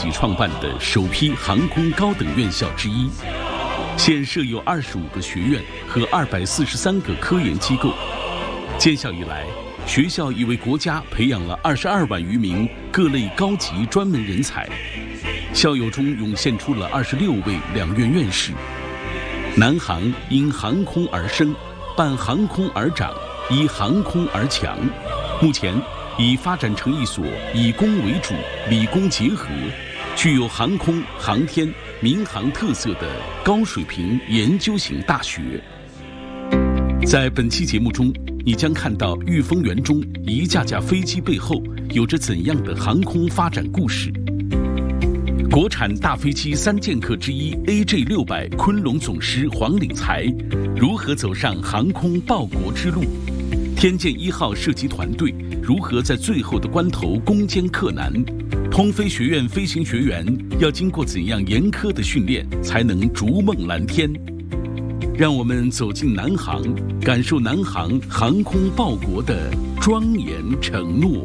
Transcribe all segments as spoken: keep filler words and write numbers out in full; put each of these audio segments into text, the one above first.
纪创办的首批航空高等院校之一，现设有二十五个学院和二百四十三个科研机构。建校以来，学校已为国家培养了二十二万余名各类高级专门人才，校友中涌现出了二十六位两院院士。南航因航空而生，伴航空而长，依航空而强。目前已发展成一所以工为主、理工结合，具有航空、航天、民航特色的高水平研究型大学。在本期节目中，你将看到御风园中一架架飞机背后有着怎样的航空发展故事。国产大飞机三剑客之一 A J 六百昆仑总师黄岭才如何走上航空报国之路？天剑一号射击团队如何在最后的关头攻坚克难？通飞学院飞行学员要经过怎样严苛的训练才能逐梦蓝天？让我们走进南航，感受南航航空报国的庄严承诺。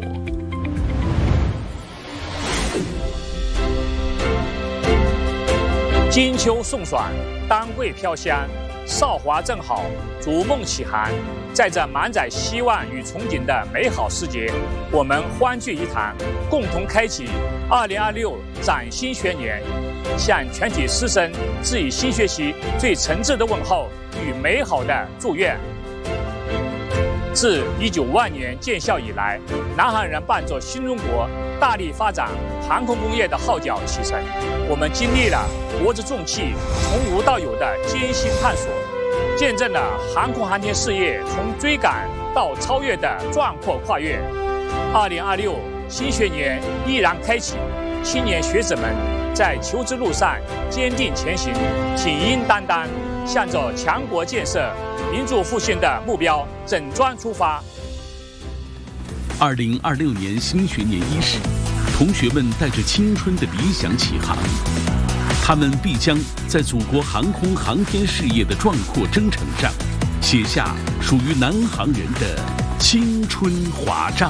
金秋送爽，丹桂飘香，韶华正好，逐梦起航。在这满载希望与憧憬的美好时节，我们欢聚一堂，共同开启二零二六崭新学年，向全体师生致以新学期最诚挚的问候与美好的祝愿。自一九五二年建校以来，南航人伴着新中国大力发展航空工业的号角启程，我们经历了国之重器从无到有的艰辛探索，见证了航空航天事业从追赶到超越的壮阔跨越。二零二六新学年依然开启，青年学子们在求知路上坚定前行，挺膺担当，向着强国建设、民族复兴的目标整装出发。 二零二六年新学年伊始，同学们带着青春的理想起航，他们必将在祖国航空航天事业的壮阔征程上，写下属于南航人的青春华章。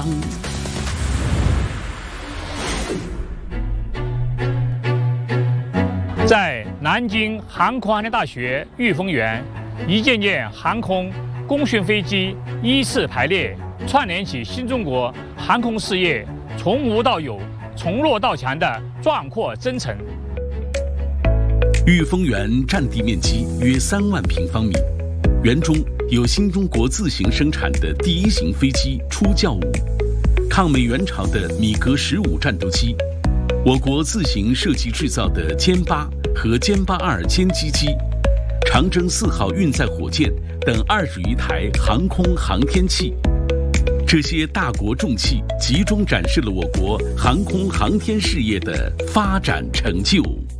在南京航空航天大学御风园，一件件航空工训飞机依次排列，串联起新中国航空事业从无到有、从弱到强的壮阔征程。 御风园占地面积约三万平方米，园中有新中国自行生产的第一型飞机出教五、抗美援朝的米格十五战斗机、我国自行设计制造的歼八和歼八二歼击机、长征四号运载火箭等二十余台航空航天器。这些大国重器集中展示了我国航空航天事业的发展成就。